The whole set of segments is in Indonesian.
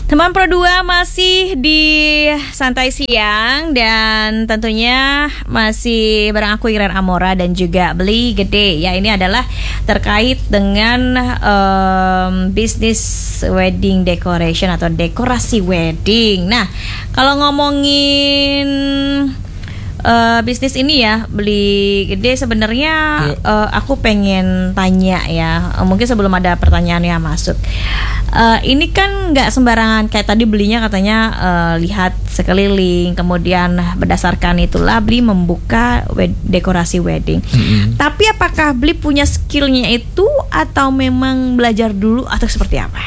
Teman Pro 2 masih di Santai Siang dan tentunya masih bareng aku Iren Amora dan juga Beli Gede. Ya, ini adalah terkait dengan bisnis wedding decoration atau dekorasi wedding. Nah, kalau ngomongin bisnis ini ya, Beli Gede, sebenarnya aku pengen tanya ya, mungkin sebelum ada pertanyaan yang masuk. Ini kan nggak sembarangan kayak tadi Belinya katanya lihat sekeliling, kemudian berdasarkan itulah Beli membuka dekorasi wedding. Tapi apakah Beli punya skillnya itu atau memang belajar dulu atau seperti apa?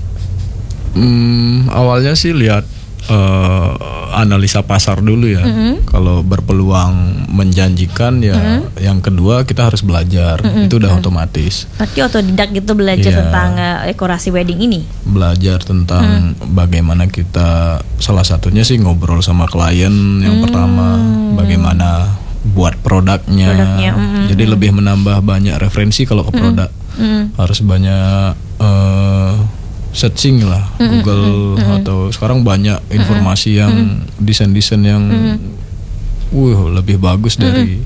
Awalnya sih lihat analisa pasar dulu ya. Kalau berpeluang menjanjikan ya, yang kedua kita harus belajar. Itu udah otomatis. Berarti otodidak gitu belajar tentang dekorasi wedding ini. Belajar tentang bagaimana kita, salah satunya sih ngobrol sama klien yang pertama, bagaimana buat produknya. Jadi lebih menambah banyak referensi kalau ke produk. Harus banyak searching lah, Google atau sekarang banyak informasi yang desain-desain yang lebih bagus dari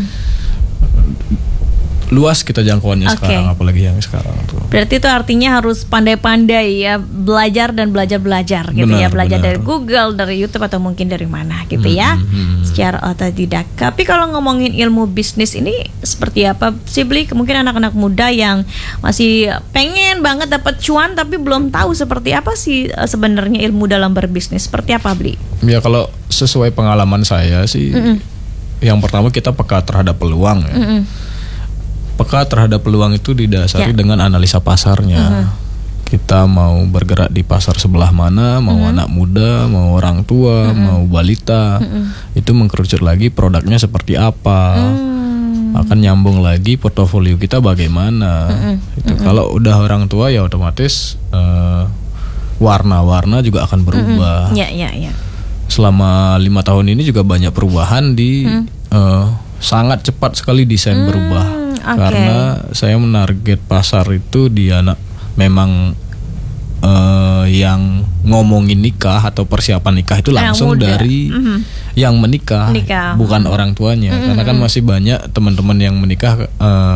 luas kita jangkauannya sekarang, apalagi yang sekarang tuh. Berarti itu artinya harus pandai-pandai ya, belajar dan belajar gitu ya, belajar dari Google, dari YouTube atau mungkin dari mana gitu ya, secara otodidak. Tapi kalau ngomongin ilmu bisnis ini seperti apa sih Beli? Mungkin anak-anak muda yang masih pengen banget dapat cuan tapi belum tahu seperti apa sih sebenarnya ilmu dalam berbisnis, seperti apa Beli? Ya kalau sesuai pengalaman saya sih, yang pertama kita peka terhadap peluang ya. Peka terhadap peluang itu didasari dengan analisa pasarnya. Kita mau bergerak di pasar sebelah mana, mau anak muda, mau orang tua, mau balita, itu mengkerucut lagi produknya seperti apa. Akan nyambung lagi portofolio kita bagaimana. Itu kalau udah orang tua ya otomatis warna-warna juga akan berubah. Selama 5 tahun ini juga banyak perubahan di sangat cepat sekali desain berubah. Karena saya menarget pasar itu di anak memang yang ngomongin nikah atau persiapan nikah itu langsung dari yang menikah. Bukan orang tuanya. Karena kan masih banyak teman-teman yang menikah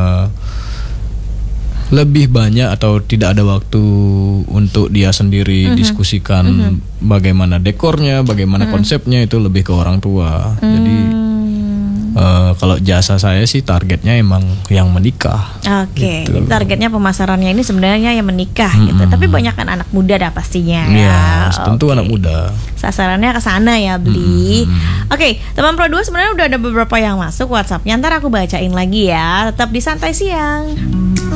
lebih banyak atau tidak ada waktu untuk dia sendiri diskusikan bagaimana dekornya, bagaimana konsepnya, itu lebih ke orang tua. Jadi kalau jasa saya sih targetnya emang yang menikah. Gitu. Jadi targetnya pemasarannya ini sebenarnya yang menikah gitu. Tapi banyak kan anak muda dah pastinya ya. Tentu anak muda. Sasarannya ke sana ya Beli. Teman Pro 2 sebenarnya udah ada beberapa yang masuk WhatsApp-nya. Ntar aku bacain lagi ya. Tetap di Santai Siang.